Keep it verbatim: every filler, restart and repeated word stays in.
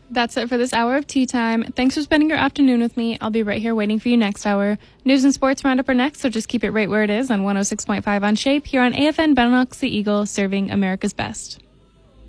That's it for this hour of Tea Time. Thanks for spending your afternoon with me. I'll be right here waiting for you next hour. News and sports roundup are next, so just keep it right where it is on one oh six point five on Shape here on A F N Benelux the Eagle, serving America's best.